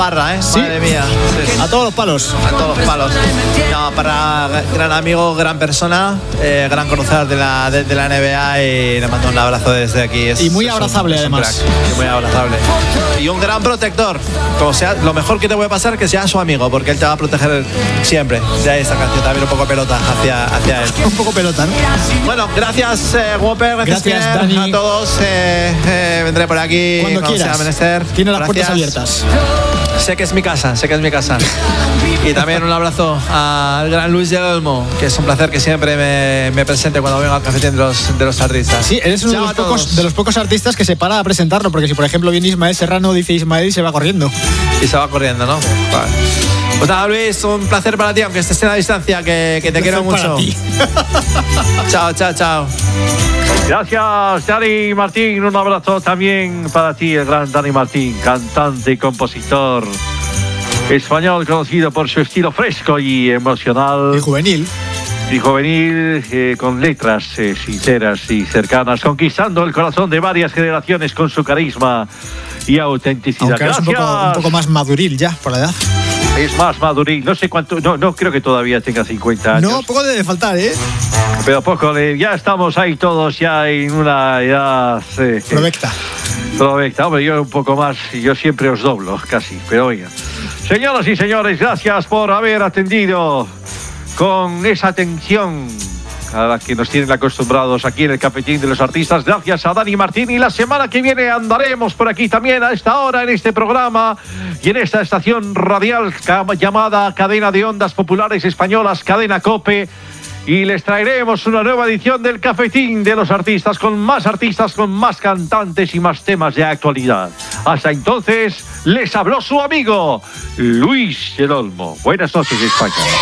Parra, ¿Sí? Madre mía. Sí. A todos los palos. A todos los palos. No, Parra, gran amigo, gran persona, gran conocedor de la NBA y le mando un abrazo desde aquí. Y muy abrazable, además. Y muy abrazable. Y un gran protector. Como sea, lo mejor que te puede pasar es que sea su amigo, porque él te va a proteger siempre. De ahí esta canción también un poco pelota hacia él. Un poco pelota, ¿no? Bueno, gracias, Whopper. Gracias, Dani. A todos. Vendré por aquí cuando quieras. sea menester. Tiene las puertas Gracias. abiertas. Sé que es mi casa. Y también un abrazo al gran Luis del Olmo, que es un placer que siempre me presente cuando vengo al cafetín de los artistas. Sí, eres uno de los pocos artistas que se para a presentarlo, porque si por ejemplo viene Ismael Serrano, dice Ismael y se va corriendo. Y se va corriendo, ¿no? Vale. Pues nada, Luis, un placer para ti, aunque estés en la distancia, que te quiero mucho. Chao. Gracias, Dani Martín. Un abrazo también para ti, el gran Dani Martín, cantante y compositor español conocido por su estilo fresco y emocional. Y juvenil. Con letras sinceras y cercanas, conquistando el corazón de varias generaciones con su carisma y autenticidad. Aunque Gracias. es un poco más maduril ya, por la edad. Es más maduril, no sé cuánto, no creo que todavía tenga 50 años. No, poco debe faltar, Pero poco, ya estamos ahí todos ya en una edad... Provecta, hombre, yo un poco más, yo siempre os doblo, casi, pero oiga. Señoras y señores, gracias por haber atendido con esa atención a la que nos tienen acostumbrados aquí en el Cafetín de los Artistas. Gracias a Dani Martín, y la semana que viene andaremos por aquí también a esta hora en este programa y en esta estación radial llamada Cadena de Ondas Populares Españolas, Cadena COPE, y les traeremos una nueva edición del Cafetín de los Artistas con más cantantes y más temas de actualidad. Hasta entonces, les habló su amigo Luis del Olmo. Buenas noches, España.